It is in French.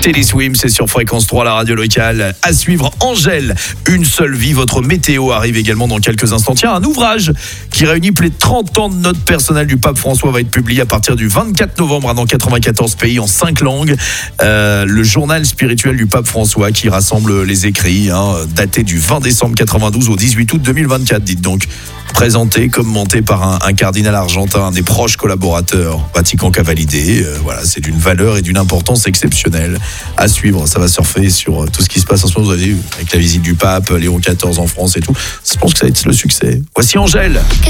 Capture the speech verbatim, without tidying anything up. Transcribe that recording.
Teddy Swims, c'est sur Fréquence trois, la radio locale. À suivre, Angèle, une seule vie. Votre météo arrive également dans quelques instants. Tiens, un ouvrage qui réunit plus de trente ans de notes personnelles du pape François va être publié à partir du vingt-quatre novembre dans quatre-vingt-quatorze pays en cinq langues. Euh, le journal spirituel du pape François qui rassemble les écrits, hein, daté du vingt décembre quatre-vingt-douze au dix-huit août deux mille vingt-quatre, dites donc. Présenté, commenté par un, un cardinal argentin, un des proches collaborateurs, Vatican qu'a validé. Euh, voilà, c'est d'une valeur et d'une importance exceptionnelle. À suivre, ça va surfer sur tout ce qui se passe en ce moment. Vous avez vu, avec la visite du pape, Léon quatorze en France et tout. Je pense que ça va être le succès. Voici Angèle.